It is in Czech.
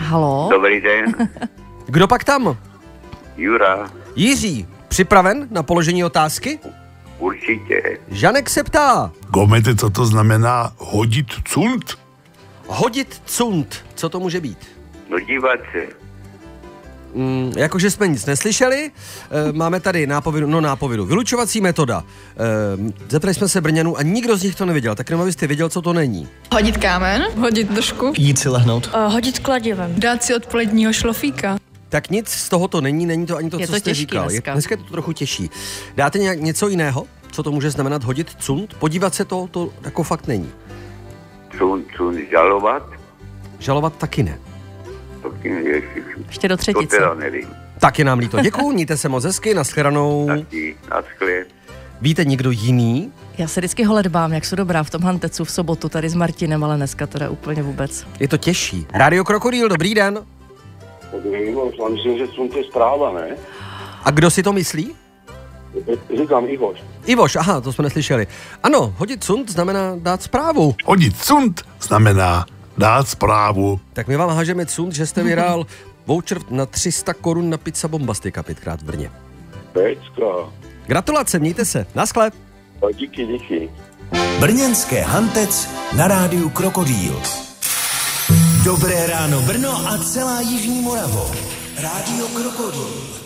Halo? Dobrý den. Kdo pak tam? Jura. Jiří, připraven na položení otázky? Určitě. Žanek se ptá. Gomete, co to znamená hodit cund? Hodit cund. Co to může být? No dívat se. Jakože jsme nic neslyšeli, máme tady nápovědu. Vylučovací metoda. Zeptali jsme se Brňanů a nikdo z nich to nevěděl, tak jenom abyste věděl, co to není. Hodit kámen, hodit držku, Jít si lehnout. Hodit kladivem. dát si odpoledního šlofíka. Tak nic z toho to není to ani to, Je co to jste těžký říkal. dneska. Dneska je to trochu těžší. Dáte něco jiného, co to může znamenat hodit cund? Podívat se to jako fakt není. Cund žalovat? Žalovat taky ne. Ještě do To třetice. teda nevím. Tak je nám líto. Děkuju, mějte se moc hezky, nashledanou. Taky, naschle. Víte někdo jiný? Já se vždycky holedbám, jak jsou dobrá v tom Hantecu v sobotu tady s Martinem, ale dneska teda úplně vůbec. Je to těžší. Rádio Krokodýl, dobrý den. Já myslím, že cund je zpráva, ne? A kdo si to myslí? Říkám Ivoš. Ivoš, aha, to jsme neslyšeli. Ano, hodit cund znamená dát zprávu. Hodit cund znamená dát zprávu. Tak my vám hážeme cund, že jste vyhrál voucher na 300 korun na pizza bombastika 5krát v Brně. Pecka. Gratulace, mějte se. Naschle. Díky. Brněnské Hantec na rádiu Krokodýl. Dobré ráno Brno a celá jižní Moravo. Rádio Krokodýl.